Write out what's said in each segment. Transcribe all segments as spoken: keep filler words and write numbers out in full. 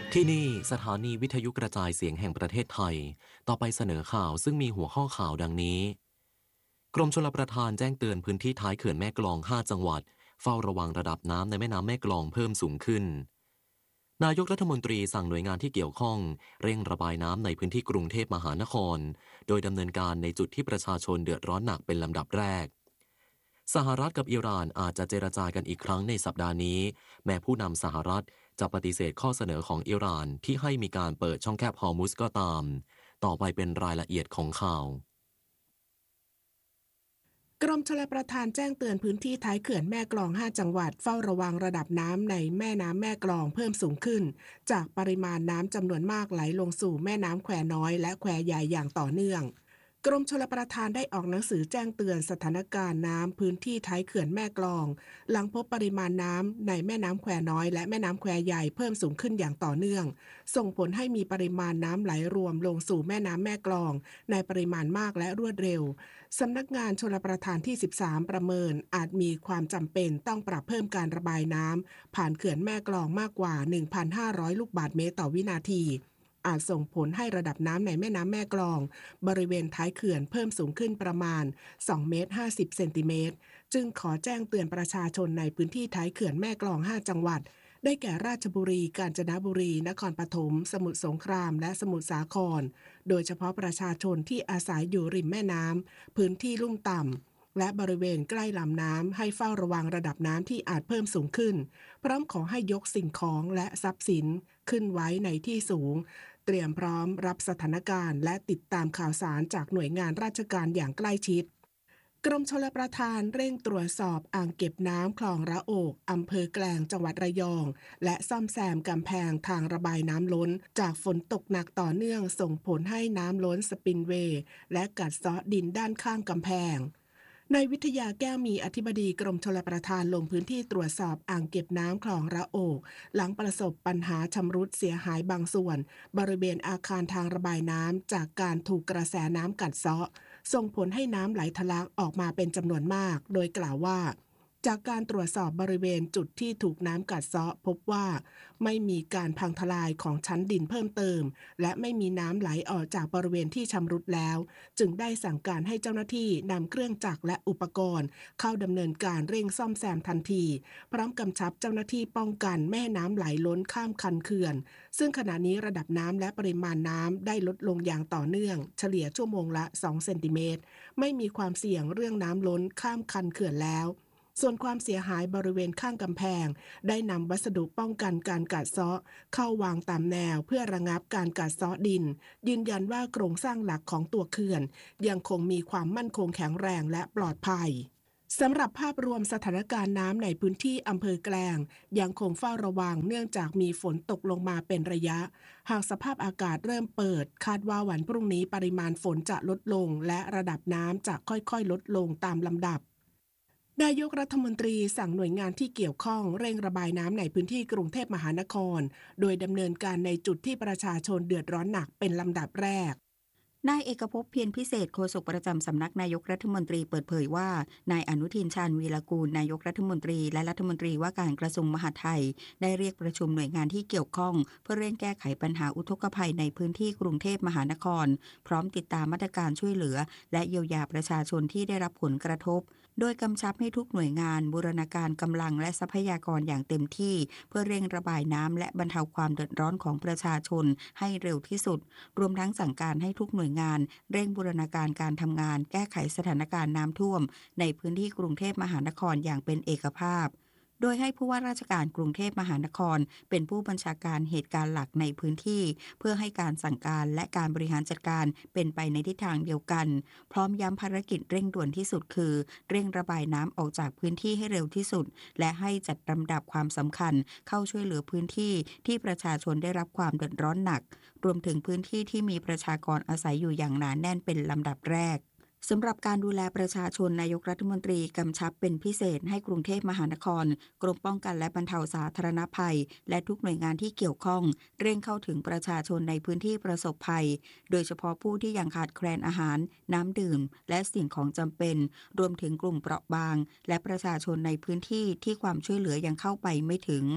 ที่นี่สถานีวิทยุกระจายเสียงแห่งประเทศไทยต่อไปเสนอข่าวซึ่งมีหัวข้อข่าวดังนี้กรมชลประทานแจ้งเตือนพื้นที่ท้ายเขื่อนแม่กลองห้าจังหวัดเฝ้าระวังระดับน้ำในแม่น้ำแม่กลองเพิ่มสูงขึ้นนายกรัฐมนตรีสั่งหน่วยงานที่เกี่ยวข้องเร่งระบายน้ำในพื้นที่กรุงเทพมหานครโดยดำเนินการในจุดที่ประชาชนเดือดร้อนหนักเป็นลำดับแรกสหรัฐกับอิหร่านอาจจะเจรจากันอีกครั้งในสัปดาห์นี้แม้ผู้นำสหรัฐจะปฏิเสธข้อเสนอของอิหร่านที่ให้มีการเปิดช่องแคบฮอร์มุซก็ตามต่อไปเป็นรายละเอียดของข่าวกรมชลประทานแจ้งเตือนพื้นที่ท้ายเขื่อนแม่กลองห้าจังหวัดเฝ้าระวังระดับน้ำในแม่น้ำแม่กลองเพิ่มสูงขึ้นจากปริมาณน้ำจำนวนมากไหลลงสู่แม่น้ำแควน้อยและแควใหญ่อย่างต่อเนื่องกรมชลประทานได้ออกหนังสือแจ้งเตือนสถานการณ์น้ำพื้นที่ท้ายเขื่อนแม่กลองหลังพบปริมาณน้ำในแม่น้ำแควน้อยและแม่น้ำแควใหญ่เพิ่มสูงขึ้นอย่างต่อเนื่องส่งผลให้มีปริมาณน้ำไหลรวมลงสู่แม่น้ำแม่กลองในปริมาณมากและรวดเร็วสำนักงานชลประทานที่สิบสามประเมินอาจมีความจำเป็นต้องปรับเพิ่มการระบายน้ำผ่านเขื่อนแม่กลองมากกว่า หนึ่งพันห้าร้อย ลูกบาศก์เมตรต่อวินาทีอาจส่งผลให้ระดับน้ำในแม่น้ำแม่กลองบริเวณท้ายเขื่อนเพิ่มสูงขึ้นประมาณสองเมตรห้าสิบเซนติเมตรจึงขอแจ้งเตือนประชาชนในพื้นที่ท้ายเขื่อนแม่กลองห้าจังหวัดได้แก่ราชบุรีกาญจนบุรีนครปฐมสมุทรสงครามและสมุทรสาครโดยเฉพาะประชาชนที่อาศัยอยู่ริมแม่น้ำพื้นที่ลุ่มต่ำและบริเวณใกล้ลำน้ำให้เฝ้าระวังระดับน้ำที่อาจเพิ่มสูงขึ้นพร้อมขอให้ยกสิ่งของและทรัพย์สินขึ้นไว้ในที่สูงเตรียมพร้อมรับสถานการณ์และติดตามข่าวสารจากหน่วยงานราชการอย่างใกล้ชิดกรมชลประทานเร่งตรวจสอบอ่างเก็บน้ำคลองระโอกอำเภอแกลงจังหวัดระยองและซ่อมแซมกำแพงทางระบายน้ำล้นจากฝนตกหนักต่อเนื่องส่งผลให้น้ำล้นสปินเวย์และกัดเซาะดินด้านข้างกำแพงนายวิทยาแก้วมีอธิบดีกรมชลประทานลงพื้นที่ตรวจสอบอ่างเก็บน้ำคลองระโอกหลังประสบปัญหาชำรุดเสียหายบางส่วนบริเวณอาคารทางระบายน้ำจากการถูกกระแสน้ำกัดเซาะส่งผลให้น้ำไหลทะลักออกมาเป็นจำนวนมากโดยกล่าวว่าจากการตรวจสอบบริเวณจุดที่ถูกน้ำกัดเซาะพบว่าไม่มีการพังทลายของชั้นดินเพิ่มเติมและไม่มีน้ำไหลออกจากบริเวณที่ชำรุดแล้วจึงได้สั่งการให้เจ้าหน้าที่นำเครื่องจักรและอุปกรณ์เข้าดำเนินการเร่งซ่อมแซมทันทีพร้อมกำชับเจ้าหน้าที่ป้องกันไม่ให้น้ำไหลล้นข้ามคันเขื่อนซึ่งขณะนี้ระดับน้ำและปริมาณน้ำได้ลดลงอย่างต่อเนื่องเฉลี่ยชั่วโมงละสองเซนติเมตรไม่มีความเสี่ยงเรื่องน้ำล้นข้ามคันเขื่อนแล้วส่วนความเสียหายบริเวณข้างกำแพงได้นำวัสดุป้องกันการกัดเซาะเข้าวางตามแนวเพื่อระงับการกัดเซาะดินยืนยันว่าโครงสร้างหลักของตัวเขื่อนยังคงมีความมั่นคงแข็งแรงและปลอดภัยสำหรับภาพรวมสถานการณ์น้ำในพื้นที่อำเภอแกลงยังคงเฝ้าระวังเนื่องจากมีฝนตกลงมาเป็นระยะหากสภาพอากาศเริ่มเปิดคาดว่าวันพรุ่งนี้ปริมาณฝนจะลดลงและระดับน้ำจะค่อยๆลดลงตามลำดับนายกรัฐมนตรีสั่งหน่วยงานที่เกี่ยวข้องเร่งระบายน้ำในพื้นที่กรุงเทพมหานครโดยดำเนินการในจุดที่ประชาชนเดือดร้อนหนักเป็นลำดับแรกนายเอกภพเพียรพิเศษโฆษกประจำสำนักนายกรัฐมนตรีเปิดเผยว่านายอนุทินชาญวีรกูลนายกรัฐมนตรีและรัฐมนตรีว่าการกระทรวงมหาดไทยได้เรียกประชุมหน่วยงานที่เกี่ยวข้องเพื่อเร่งแก้ไขปัญหาอุทกภัยในพื้นที่กรุงเทพมหานครพร้อมติดตามมาตรการช่วยเหลือและเยียวยาประชาชนที่ได้รับผลกระทบโดยกำชับให้ทุกหน่วยงานบูรณาการกำลังและทรัพยากรอย่างเต็มที่เพื่อเร่งระบายน้ำและบรรเทาความเดือดร้อนของประชาชนให้เร็วที่สุดรวมทั้งสั่งการให้ทุกหน่วยงานเร่งบูรณาการการทำงานแก้ไขสถานการณ์น้ำท่วมในพื้นที่กรุงเทพมหานครอย่างเป็นเอกภาพโดยให้ผู้ว่าราชการกรุงเทพมหานครเป็นผู้บัญชาการเหตุการณ์หลักในพื้นที่เพื่อให้การสั่งการและการบริหารจัดการเป็นไปในทิศทางเดียวกันพร้อมย้ำภารกิจเร่งด่วนที่สุดคือเร่งระบายน้ำออกจากพื้นที่ให้เร็วที่สุดและให้จัดลำดับความสำคัญเข้าช่วยเหลือพื้นที่ที่ประชาชนได้รับความเดือดร้อนหนักรวมถึงพื้นที่ที่มีประชากรอาศัยอยู่อย่างหนาแน่นเป็นลำดับแรก สำหรับการดูแลประชาชนนายกรัฐมนตรีกำชับเป็นพิเศษให้กรุงเทพมหานครกรมป้องกันและบรรเทาสาธารณภัยและทุกหน่วยงานที่เกี่ยวข้องเร่งเข้าถึงประชาชนในพื้นที่ประสบภัยโดยเฉพาะผู้ที่ยังขาดแคลนอาหารน้ำดื่มและสิ่งของจำเป็นรวมถึงกลุ่มเปราะบางและประชาชนในพื้นที่ที่ความช่วยเหลือยังเข้าไปไม่ถึง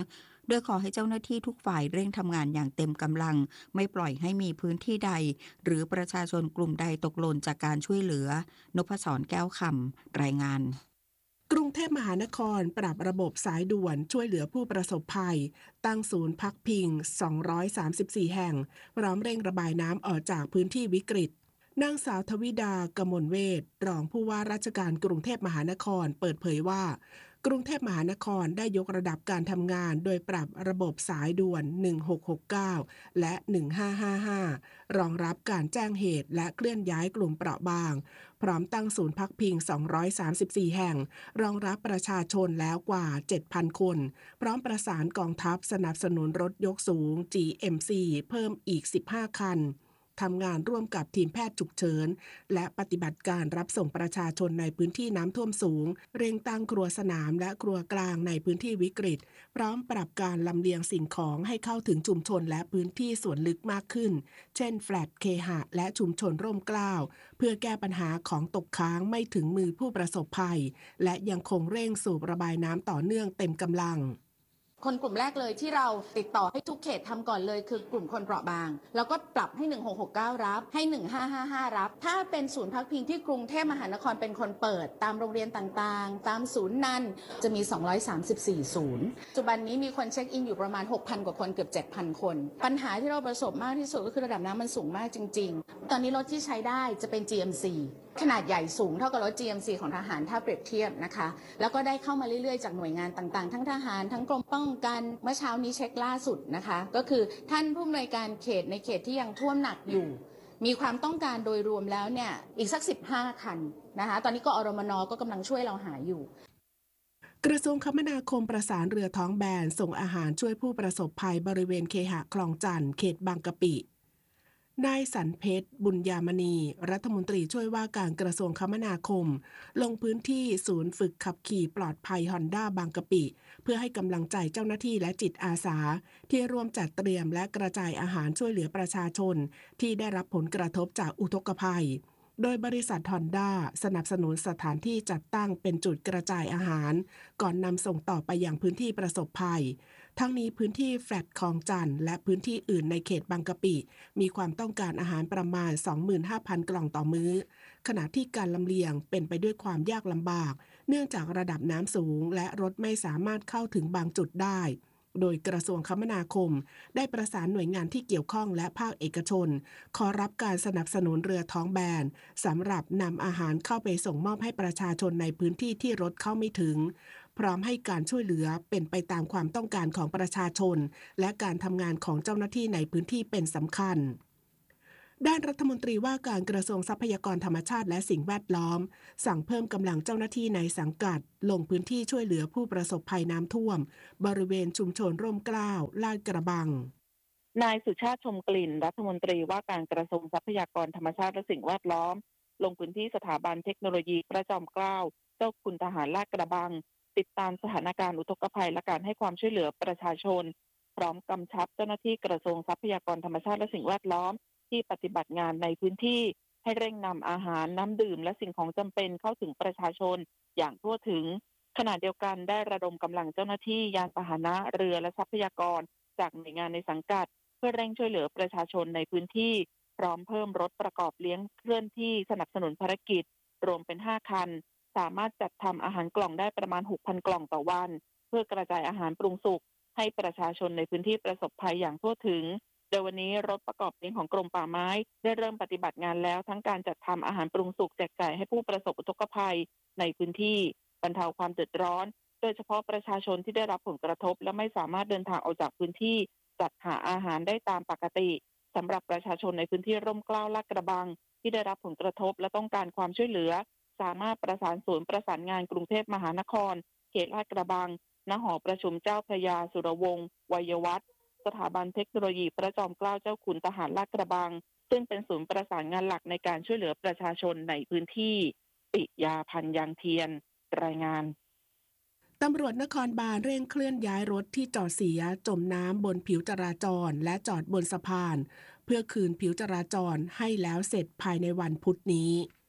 โดยขอให้เจ้าหน้าที่ทุกฝ่ายเร่งทำงานอย่างเต็มกำลังไม่ปล่อยให้มีพื้นที่ใดหรือประชาชนกลุ่มใดตกหล่นจากการช่วยเหลือนพศรแก้วคำรายงานกรุงเทพมหานครปรับระบบสายด่วนช่วยเหลือผู้ประสบภัยตั้งศูนย์พักพิงสองร้อยสามสิบสี่แห่งพร้อมเร่งระบายน้ำออกจากพื้นที่วิกฤตนางสาวทวิดากมลเวทรองผู้ว่าราชการกรุงเทพมหานครเปิดเผยว่ากรุงเทพมหานครได้ยกระดับการทำงานโดยปรับระบบสายด่วนหนึ่งหกหกเก้าและหนึ่งห้าห้าห้ารองรับการแจ้งเหตุและเคลื่อนย้ายกลุ่มเปราะบางพร้อมตั้งศูนย์พักพิงสองร้อยสามสิบสี่แห่งรองรับประชาชนแล้วกว่า เจ็ดพัน คนพร้อมประสานกองทัพสนับสนุนรถยกสูง จี เอ็ม ซี เพิ่มอีกสิบห้าคันทำงานร่วมกับทีมแพทย์ฉุกเฉินและปฏิบัติการรับส่งประชาชนในพื้นที่น้ำท่วมสูงเร่งตั้งครัวสนามและครัวกลางในพื้นที่วิกฤตพร้อมปรับการลำเลียงสิ่งของให้เข้าถึงชุมชนและพื้นที่ส่วนลึกมากขึ้นเช่นแฟลตเคหะและชุมชนร่มเกล้าเพื่อแก้ปัญหาของตกค้างไม่ถึงมือผู้ประสบภัยและยังคงเร่งสูบระบายน้ำต่อเนื่องเต็มกำลังคนกลุ่มแรกเลยที่เราติดต่อให้ทุกเขตทำก่อนเลยคือกลุ่มคนเปราะบางแล้วก็ปรับให้หนึ่งหกหกเก้ารับให้หนึ่งห้าห้าห้ารับถ้าเป็นศูนย์พักพิงที่กรุงเทพมหานครเป็นคนเปิดตามโรงเรียนต่างๆตามศูนย์นั้นจะมีสองร้อยสามสิบสี่ศูนย์ปัจจุบันนี้มีคนเช็คอินอยู่ประมาณ หกพัน กว่าคนเกือบ เจ็ดพัน คนปัญหาที่เราประสบมากที่สุดก็คือระดับน้ำมันสูงมากจริงๆตอนนี้รถที่ใช้ได้จะเป็น จี เอ็ม ซี ขนาดใหญ่สูงเท่ากับรถ จี เอ็ม ซี ของทหารถ้าเปรียบเทียบนะคะแล้วก็ได้เข้ามาเรื่อยๆจากหน่วยงานต่างๆทั้งทหารทั้งกรมป้องกันเมื่อเช้านี้เช็คล่าสุดนะคะก็คือท่านผู้อำนวยการเขตในเขตที่ยังท่วมหนักอยู่มีความต้องการโดยรวมแล้วเนี่ยอีกสักสิบห้าคันนะคะตอนนี้กอรมนก็กำลังช่วยเราหาอยู่กระทรวงคมนาคมประสานเรือท้องแบนส่งอาหารช่วยผู้ประสบภัยบริเวณเคหะคลองจันทน์เขตบางกะปินายสันเพชรบุญยามณีรัฐมนตรีช่วยว่าการกระทรวงคมนาคมลงพื้นที่ศูนย์ฝึกขับขี่ปลอดภัยฮอนด้าบางกะปิเพื่อให้กำลังใจเจ้าหน้าที่และจิตอาสาที่ร่วมจัดเตรียมและกระจายอาหารช่วยเหลือประชาชนที่ได้รับผลกระทบจากอุทกภัยโดยบริษัทฮอนด้าสนับสนุนสถานที่จัดตั้งเป็นจุดกระจายอาหารก่อนนำส่งต่อไปยังพื้นที่ประสบภัยทั้งนี้พื้นที่แฟลตคลองจันทน์และพื้นที่อื่นในเขตบางกะปิมีความต้องการอาหารประมาณ สองหมื่นห้าพัน กล่องต่อมื้อขณะที่การลำเลียงเป็นไปด้วยความยากลำบากเนื่องจากระดับน้ำสูงและรถไม่สามารถเข้าถึงบางจุดได้โดยกระทรวงคมนาคมได้ประสานหน่วยงานที่เกี่ยวข้องและภาคเอกชนขอรับการสนับสนุนเรือท้องแบนสำหรับนำอาหารเข้าไปส่งมอบให้ประชาชนในพื้นที่ที่รถเข้าไม่ถึงพร้อมให้การช่วยเหลือเป็นไปตามความต้องการของประชาชนและการทำงานของเจ้าหน้าที่ในพื้นที่เป็นสำคัญด้านรัฐมนตรีว่าการกระทรวงทรัพยากรธรรมชาติและสิ่งแวดล้อมสั่งเพิ่มกำลังเจ้าหน้าที่ในสังกัดลงพื้นที่ช่วยเหลือผู้ประสบภัยน้ำท่วมบริเวณชุมชนร่มเกล้าลาดกระบังนายสุชาติชมกลิ่นรัฐมนตรีว่าการกระทรวงทรัพยากรธรรมชาติและสิ่งแวดล้อมลงพื้นที่สถาบันเทคโนโลยีพระจอมเกล้าเจ้าคุณทหารลาดกระบังติดตามสถานการณ์อุทกภัยและการให้ความช่วยเหลือประชาชนพร้อมกำชับเจ้าหน้าที่กระทรวงทรัพยากรธรรมชาติและสิ่งแวดล้อมที่ปฏิบัติงานในพื้นที่ให้เร่งนำอาหารน้ำดื่มและสิ่งของจำเป็นเข้าถึงประชาชนอย่างทั่วถึงขณะเดียวกันได้ระดมกำลังเจ้าหน้าที่ยานพาหนะเรือและทรัพยากรจากหน่วยงานในสังกัดเพื่อเร่งช่วยเหลือประชาชนในพื้นที่พร้อมเพิ่มรถประกอบเลี้ยงเคลื่อนที่สนับสนุนภารกิจรวมเป็นห้าคันสามารถจัดทำอาหารกล่องได้ประมาณ หกพัน กล่องต่อวันเพื่อกระจายอาหารปรุงสุกให้ประชาชนในพื้นที่ประสบภัยอย่างทั่วถึงโดยวันนี้รถประกอบเลี้ยงของกรมป่าไม้ได้เริ่มปฏิบัติงานแล้วทั้งการจัดทำอาหารปรุงสุกแจกจ่ายให้ผู้ประสบอุทกภัยในพื้นที่บรรเทาความเดือดร้อนโดยเฉพาะประชาชนที่ได้รับผลกระทบและไม่สามารถเดินทางออกจากพื้นที่จัดหาอาหารได้ตามปกติสำหรับประชาชนในพื้นที่ร่มเกล้าลาดกระบังที่ได้รับผลกระทบและต้องการความช่วยเหลือสามารถประสานศูนย์ประสานงานกรุงเทพมหานครเขตลาดกระบังณหอประชุมเจ้าพระยาสุรวงศ์วัยวัฒน์สถาบันเทคโนโลยีพระจอมเกล้าเจ้าคุณทหารลาดกระบังซึ่งเป็นศูนย์ประสานงานหลักในการช่วยเหลือประชาชนในพื้นที่ปิยาพันธ์ยางเทียนรายงานตำรวจนครบาลเร่งเคลื่อนย้ายรถที่จอดเสียจมน้ำบนผิวจราจรและจอดบนสะพานเพื่อคืนผิวจราจรให้แล้วเสร็จภายในวันพุธนี้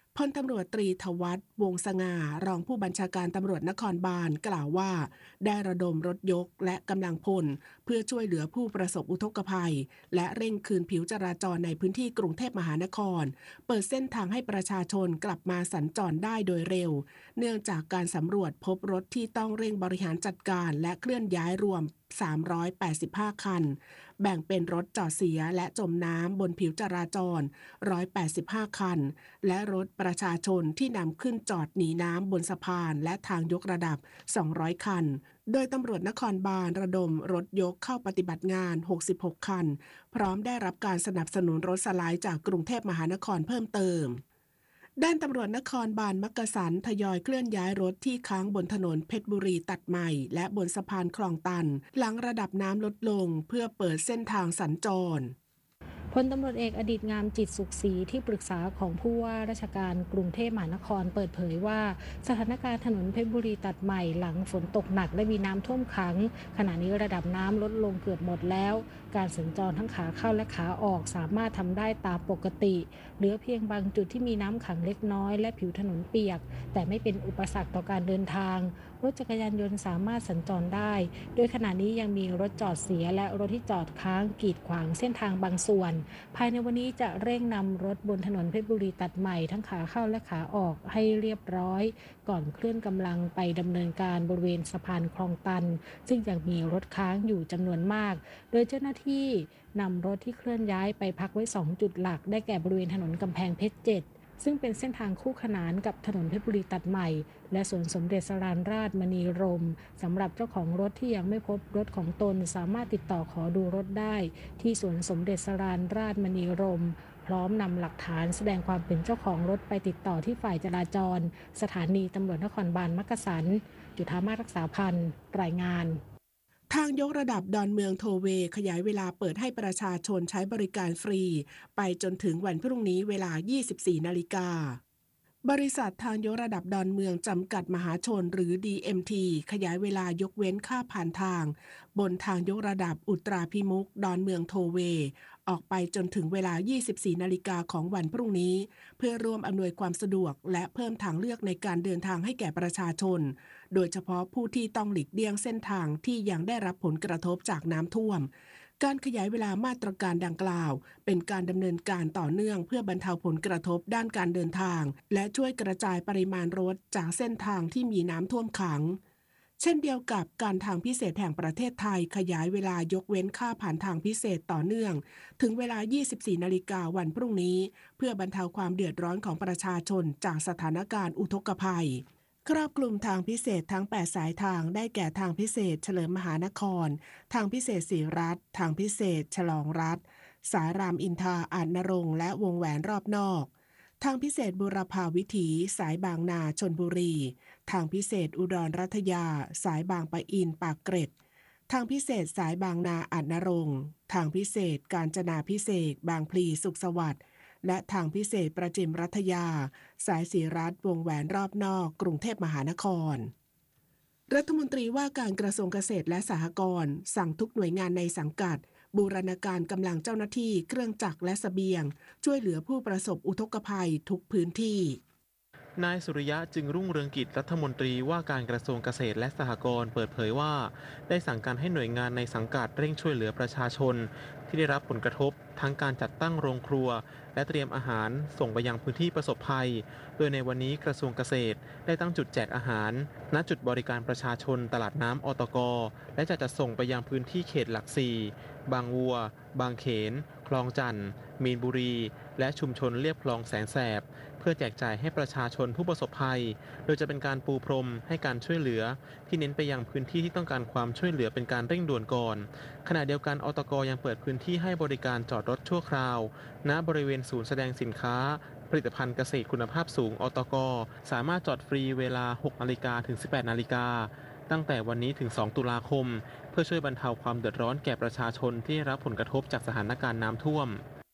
พลตำรวจตรีทวัฒน์วงศ์สง่ารองผู้บัญชาการตำรวจนครบาลกล่าวว่าได้ระดมรถยกและกำลังพลเพื่อช่วยเหลือผู้ประสบอุทกภัยและเร่งคืนผิวจราจรในพื้นที่กรุงเทพมหานครเปิดเส้นทางให้ประชาชนกลับมาสัญจรได้โดยเร็วเนื่องจากการสำรวจพบรถที่ต้องเร่งบริหารจัดการและเคลื่อนย้ายรวมสามร้อยแปดสิบห้าคันแบ่งเป็นรถจอดเสียและจมน้ำบนผิวจราจรหนึ่งร้อยแปดสิบห้าคันและรถประชาชนที่นำขึ้นจอดหนีน้ำบนสะพานและทางยกระดับสองร้อยคันโดยตำรวจนครบาลระดมรถยกเข้าปฏิบัติงานหกสิบหกคันพร้อมได้รับการสนับสนุนรถสไลด์จากกรุงเทพมหานครเพิ่มเติมด้านตำรวจนครบาลมักกะสันทยอยเคลื่อนย้ายรถที่ค้างบนถนนเพชรบุรีตัดใหม่และบนสะพานคลองตันหลังระดับน้ำลดลงเพื่อเปิดเส้นทางสัญจรพลตำรวจเอกอดีตงามจิตสุขศรีที่ปรึกษาของผู้ว่าราชการกรุงเทพมหานครเปิดเผยว่าสถานการณ์ถนนเพชรบุรีตัดใหม่หลังฝนตกหนักและมีน้ำท่วมขังขณะนี้ระดับน้ำลดลงเกือบหมดแล้วการสัญจรทั้งขาเข้าและขาออกสามารถทำได้ตามปกติเหลือเพียงบางจุดที่มีน้ำขังเล็กน้อยและผิวถนนเปียกแต่ไม่เป็นอุปสรรคต่อการเดินทางรถจักรยานยนต์สามารถสัญจรได้โดยขณะนี้ยังมีรถจอดเสียและรถที่จอดค้างกีดขวางเส้นทางบางส่วนภายในวันนี้จะเร่งนำรถบนถนนเพชรบุรีตัดใหม่ทั้งขาเข้าและขาออกให้เรียบร้อยก่อนเคลื่อนกำลังไปดำเนินการบริเวณสะพานคลองตันซึ่งยังมีรถค้างอยู่จำนวนมากโดยเจ้าหน้าที่นำรถที่เคลื่อนย้ายไปพักไว้สองจุดหลักได้แก่บริเวณถนนกำแพงเพชรเจ็ดซึ่งเป็นเส้นทางคู่ขนานกับถนนเพชรบุรีตัดใหม่และสวนสมเด็จสราญราชมณีรมย์สำหรับเจ้าของรถที่ยังไม่พบรถของตนสามารถติดต่อขอดูรถได้ที่สวนสมเด็จสราญราชมณีรมย์พร้อมนำหลักฐานแสดงความเป็นเจ้าของรถไปติดต่อที่ฝ่ายจราจรสถานีตำรวจนครบาลมักกะสันจุฑามาศรักษาพันธ์รายงานทางยกระดับดอนเมืองโทเวย์ขยายเวลาเปิดให้ประชาชนใช้บริการฟรีไปจนถึงวันพรุ่งนี้เวลา ยี่สิบสี่นาฬิกาบริษัททางยกระดับดอนเมืองจำกัดมหาชนหรือ ดี เอ็ม ที ขยายเวลายกเว้นค่าผ่านทางบนทางยกระดับอุตราพิมุขดอนเมืองโทเวย์ออกไปจนถึงเวลา ยี่สิบสี่นาฬิกาของวันพรุ่งนี้เพื่อร่วมอำนวยความสะดวกและเพิ่มทางเลือกในการเดินทางให้แก่ประชาชนโดยเฉพาะผู้ที่ต้องหลีกเลี่ยงเส้นทางที่ยังได้รับผลกระทบจากน้ำท่วมการขยายเวลามาตรการดังกล่าวเป็นการดำเนินการต่อเนื่องเพื่อบรรเทาผลกระทบด้านการเดินทางและช่วยกระจายปริมาณรถจากเส้นทางที่มีน้ำท่วมขังเช่นเดียวกับการทางพิเศษแห่งประเทศไทยขยายเวลายกเว้นค่าผ่านทางพิเศษต่อเนื่องถึงเวลา ยี่สิบสี่นาฬิกาวันพรุ่งนี้เพื่อบรรเทาความเดือดร้อนของประชาชนจากสถานการณ์อุทกภัยครอบคลุมทางพิเศษทั้งแปดสายทางได้แก่ทางพิเศษเฉลิมมหานครทางพิเศษศรีรัตน์ทางพิเศษฉลองรัฐสายรามอินทราอาจนรงค์และวงแหวนรอบนอกทางพิเศษบุรพาวิถีสายบางนาชลบุรีทางพิเศษอุดรรัตยาสายบางปะอินปากเกร็ดทางพิเศษสายบางนาอาจนรงค์ทางพิเศษกาญจนาพิเศษบางพลีสุขสวัสดิ์และทางพิเศษประจิมรัฐยาสายศรีรัตน์วงแหวนรอบนอกกรุงเทพมหานครรัฐมนตรีว่าการกระทรวงเกษตรและสหกรณ์สั่งทุกหน่วยงานในสังกัดบูรณาการกำลังเจ้าหน้าที่เครื่องจักรและเสบียงช่วยเหลือผู้ประสบอุทกภัยทุกพื้นที่นายสุริยะจึงรุ่งเรืองกิจรัฐมนตรีว่าการกระทรวงเกษตรและสหกรณ์เปิดเผยว่าได้สั่งการให้หน่วยงานในสังกัดเร่งช่วยเหลือประชาชนที่ได้รับผลกระทบทั้งการจัดตั้งโรงครัวและเตรียมอาหารส่งไปยังพื้นที่ประสบภัยโดยในวันนี้กระทรวงเกษตรได้ตั้งจุดแจกอาหารณจุดบริการประชาชนตลาดน้ำอตกและจะจัดส่งไปยังพื้นที่เขตหลักสี่บางวัวบางเขนคลองจันทน์มีนบุรีและชุมชนเลียบคลองแสนแสบเพื่อแจกจ่ายให้ประชาชนผู้ประสบภัยโดยจะเป็นการปูพรมให้การช่วยเหลือที่เน้นไปยังพื้นที่ที่ต้องการความช่วยเหลือเป็นการเร่งด่วนก่อนขณะเดียวกันอตกยังเปิดพื้นที่ให้บริการจอดรถชั่วคราวณบริเวณศูนย์แสดงสินค้าผลิตภัณฑ์เกษตรคุณภาพสูงอตกสามารถจอดฟรีเวลา หกนาฬิกาถึง สิบแปดนาฬิกาตั้งแต่วันนี้ถึงสองตุลาคมเพื่อช่วยบรรเทาความเดือดร้อนแก่ประชาชนที่ได้รับผลกระทบจากสถานการณ์น้ำท่วม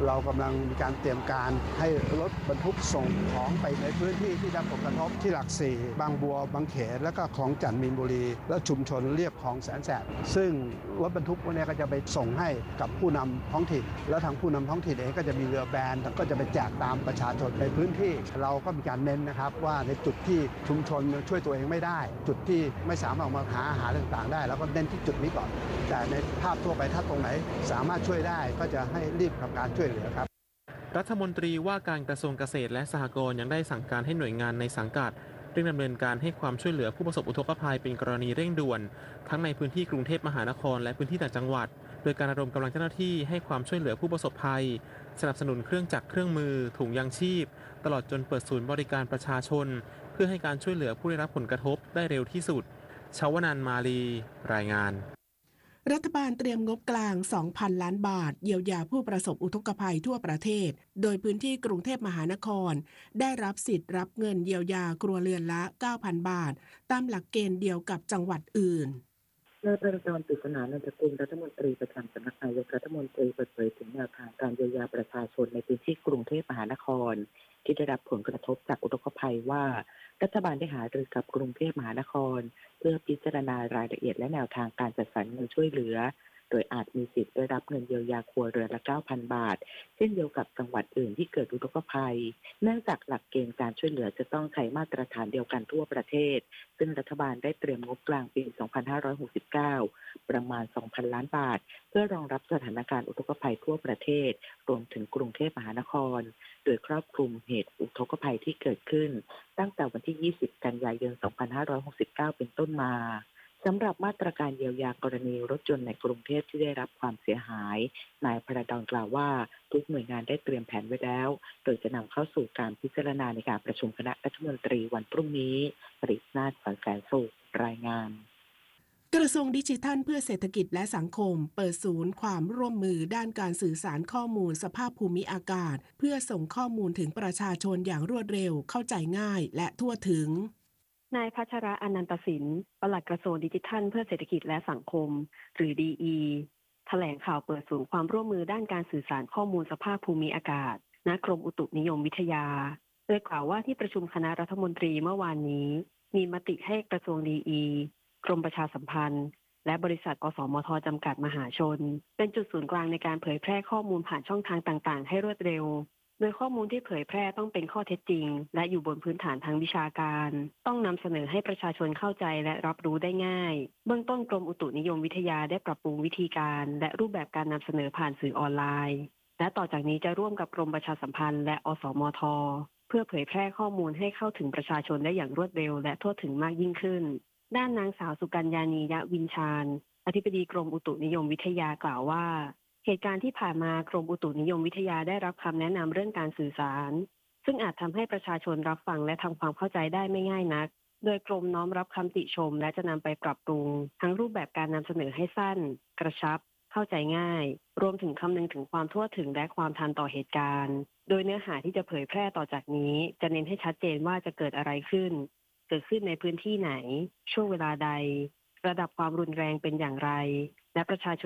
เรากำลังมีการเตรียมการให้รถบรรทุกส่งของไปในพื้นที่ที่ได้รับผลกระทบที่หลักสี่บางบัวบางเขนและก็คลองจันทน์มีนบุรีและชุมชนเรียบคลองแสนแสบซึ่งรถบรรทุกพวกนี้ก็จะไปส่งให้กับผู้นำท้องถิ่นแล้วทางผู้นำท้องถิ่นเองก็จะมีเรือแบนก็จะไปแจกตามประชาชนในพื้นที่เราก็มีการเน้นนะครับว่าในจุดที่ชุมชนช่วยตัวเองไม่ได้จุดที่ไม่สามารถมาหาอาหารต่างๆได้แล้วก็เน้นที่จุดนี้ก่อนแต่ในภาพทั่วไปถ้าตรงไหนสามารถช่วยได้ก็จะให้รีบทำการช่วยเหลือครับรัฐมนตรีว่าการกระทรวงเกษตรและสหกรณ์ยังได้สั่งการให้หน่วยงานในสังกัดเร่งดำเนินการให้ความช่วยเหลือผู้ประสบอุทกภัยเป็นกรณีเร่งด่วนทั้งในพื้นที่กรุงเทพมหานครและพื้นที่ต่างจังหวัดโดยการระดมกำลังเจ้าหน้าที่ให้ความช่วยเหลือผู้ประสบภัยสนับสนุนเครื่องจักรเครื่องมือถุงยางชีพตลอดจนเปิดศูนย์บริการประชาชนเพื่อให้การช่วยเหลือผู้ได้รับผลกระทบได้เร็วที่สุดชาวนันท์มาลีรายงานรัฐบาลเตรียมงบกลาง สองพัน ล้านบาทเยียวยาผู้ประสบอุทกภัยทั่วประเทศโดยพื้นที่กรุงเทพมหานครได้รับสิทธิ์รับเงินเยียวยาครัวเรือนละ เก้าพัน บาทตามหลักเกณฑ์เดียวกับจังหวัดอื่นนายประกรณ์ ปริศนานันทกุลรัฐมนตรีประจำสำนักนายกรัฐมนตรีเปิดเผยถึงแนวทางการเยียวยาประชาชนในพื้นที่กรุงเทพมหานครที่ได้รับผลกระทบจากอุทกภัยว่ารัฐบาลได้หารือกับกรุงเทพมหานครเพื่อพิจารณารายละเอียดและแนวทางการจัดสรรเงินช่วยเหลือโดยอาจมีสิทธิ์ได้รับเงินเยียวยาครัวเรือนละ เก้าพัน บาทเช่นเดียวกับจังหวัดอื่นที่เกิดอุทกภัยเนื่องจากหลักเกณฑ์การช่วยเหลือจะต้องใช้มาตรฐานเดียวกันทั่วประเทศซึ่งรัฐบาลได้เตรียมงบกลางปี สองพันห้าร้อยหกสิบเก้า ประมาณ สองพัน ล้านบาทเพื่อรองรับสถานการณ์อุทกภัยทั่วประเทศรวมถึงกรุงเทพมหานครโดยครอบคลุมเหตุอุทกภัยที่เกิดขึ้นตั้งแต่วันที่ ยี่สิบ กันยายน สองพันห้าร้อยหกสิบเก้า เป็นต้นมาสำหรับมาตรการเยียวยากรณีรถยนต์ในกรุงเทพที่ได้รับความเสียหายนายพระดอนกล่าวว่าทุกหน่วยงานได้เตรียมแผนไว้แล้วโดยจะนำเข้าสู่การพิจารณาในการประชุมคณะรัฐมนตรีวันพรุ่งนี้ปริศนาถ ฝันแสนสุขรายงานกระทรวงดิจิทัลเพื่อเศรษฐกิจและสังคมเปิดศูนย์ความร่วมมือด้านการสื่อสารข้อมูลสภาพภูมิอากาศเพื่อส่งข้อมูลถึงประชาชนอย่างรวดเร็วเข้าใจง่ายและทั่วถึงนายพัชระอนันตสินปลัดกระทรวงดิจิทัลเพื่อเศรษฐกิจและสังคมหรือ ดี อี แถลงข่าวเปิดศูนย์ความร่วมมือด้านการสื่อสารข้อมูลสภาพภูมิอากาศณกรมอุตุนิยมวิทยาโดยกล่าวว่าที่ประชุมคณะรัฐมนตรีเมื่อวานนี้มีมติให้กระทรวง ดี อี กรมประชาสัมพันธ์และบริษัทอสมทจำกัดมหาชนเป็นจุดศูนย์กลางในการเผยแพร่ข้อมูลผ่านช่องทางต่างๆให้รวดเร็วโดยข้อมูลที่เผยแพร่ต้องเป็นข้อเท็จจริงและอยู่บนพื้นฐานทางวิชาการต้องนำเสนอให้ประชาชนเข้าใจและรับรู้ได้ง่ายเบื้องต้นกรมอุตุนิยมวิทยาได้ปรับปรุงวิธีการและรูปแบบการนำเสนอผ่านสื่อออนไลน์และต่อจากนี้จะร่วมกับกรมประชาสัมพันธ์และอสมทเพื่อเผยแพร่ข้อมูลให้เข้าถึงประชาชนได้อย่างรวดเร็วและทั่วถึงมากยิ่งขึ้นด้านนางสาวสุกัญญานียะวินชาญอธิบดีกรมอุตุนิยมวิทยากล่าวว่าเหตุการณ์ที่ผ่านมากรมอุตุนิยมวิทยาได้รับคำแนะนำเรื่องการสื่อสารซึ่งอาจทำให้ประชาชนรับฟังและทำความเข้าใจได้ไม่ง่ายนักโดยกรมน้อมรับคำติชมและจะนำไปปรับปรุงทั้งรูปแบบการนำเสนอให้สั้นกระชับเข้าใจง่ายรวมถึงคำนึงถึงความทั่วถึงและความทันต่อเหตุการณ์โดยเนื้อหาที่จะเผยแพร่ต่อจากนี้จะเน้นให้ชัดเจนว่าจะเกิดอะไรขึ้นเกิดขึ้นในพื้นที่ไหนช่วงเวลาใดระดับความรุนแรงเป็นอย่างไรและประชาชน